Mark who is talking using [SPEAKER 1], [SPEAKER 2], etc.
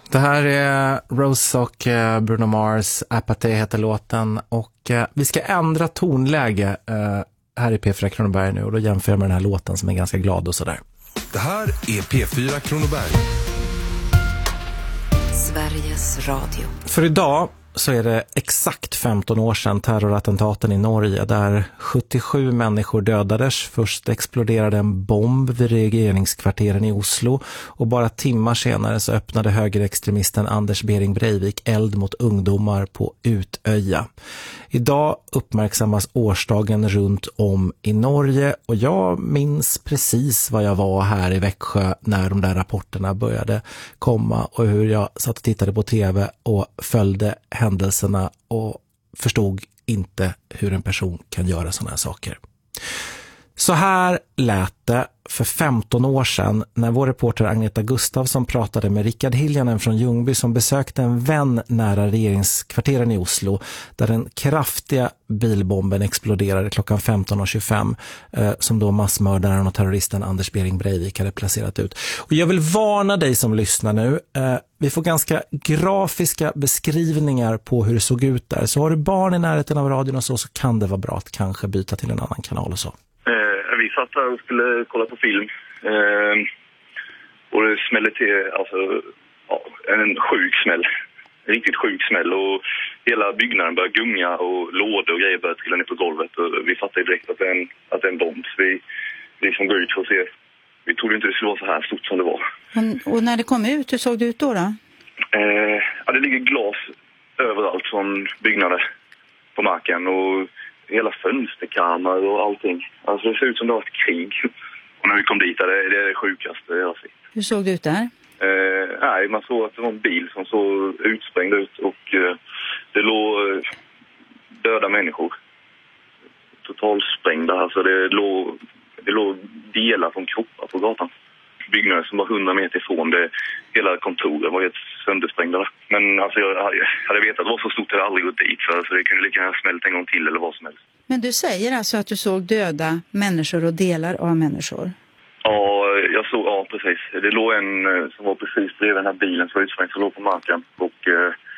[SPEAKER 1] Det här är Rose och Bruno Mars, Apathy heter låten, och vi ska ändra tonläge här i P4 Kronoberg nu, och då jämför jag med den här låten som är ganska glad och sådär.
[SPEAKER 2] Det här är P4 Kronoberg.
[SPEAKER 3] Sveriges Radio.
[SPEAKER 1] För idag så är det exakt 15 år sedan terrorattentaten i Norge där 77 människor dödades. Först exploderade en bomb vid regeringskvarteren i Oslo, och bara timmar senare så öppnade högerextremisten Anders Behring Breivik eld mot ungdomar på Utöja. Idag uppmärksammas årsdagen runt om i Norge, och jag minns precis vad jag var här i Växjö när de där rapporterna började komma, och hur jag satt och tittade på tv och följde händelserna och förstod inte hur en person kan göra såna här saker. Så här lät det för 15 år sedan när vår reporter Agneta Gustafsson pratade med Rickard Hiljanen från Ljungby, som besökte en vän nära regeringskvarteren i Oslo där den kraftiga bilbomben exploderade klockan 15.25 som då massmördaren och terroristen Anders Behring Breivik hade placerat ut. Och jag vill varna dig som lyssnar nu. Vi får ganska grafiska beskrivningar på hur det såg ut där. Så har du barn i närheten av radion och så kan det vara bra att kanske byta till en annan kanal och så.
[SPEAKER 4] Vi satt här och skulle kolla på film och det smällde till, alltså en sjuk smäll, en riktigt sjuk smäll, och hela byggnaden började gunga och lådor och grejer började trilla ner på golvet, och vi fattade direkt att det är en bomb. Så vi som går ut för att se, vi trodde inte det skulle vara så här stort som det var.
[SPEAKER 5] Och när det kom ut, hur såg det ut då?
[SPEAKER 4] Ja, det ligger glas överallt från byggnader på marken, och hela fönsterkarmar och allting. Alltså det ser ut som det var ett krig. Och när vi kom dit, det är det sjukaste jag har sett.
[SPEAKER 5] Hur såg det ut där?
[SPEAKER 4] Nej, man såg att det var en bil som såg utsprängd ut, och det låg döda människor. Totalsprängda, alltså det låg delar från kroppar på gatan. Byggnader som var 100 meter ifrån det, hela kontoret var helt söndersprängda. Men alltså jag hade vetat att det var så stort att jag aldrig gått dit, så det kunde lika gärna smält en gång till eller vad som helst.
[SPEAKER 5] Men du säger alltså att du såg döda människor och delar av människor?
[SPEAKER 4] Ja, precis. Det låg en som var precis bredvid den här bilen som var utsprängd, som låg på marken, och